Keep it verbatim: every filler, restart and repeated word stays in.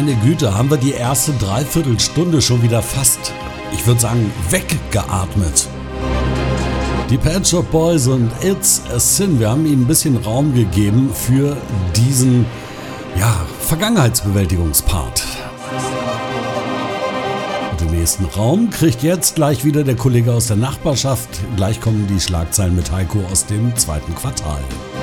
Meine Güte, haben wir die erste Dreiviertelstunde schon wieder fast, ich würde sagen, weggeatmet. Die Pet Shop Boys und It's a Sin, wir haben ihnen ein bisschen Raum gegeben für diesen, ja, Vergangenheitsbewältigungspart. Und den nächsten Raum kriegt jetzt gleich wieder der Kollege aus der Nachbarschaft. Gleich kommen die Schlagzeilen mit Heiko aus dem zweiten Quartal.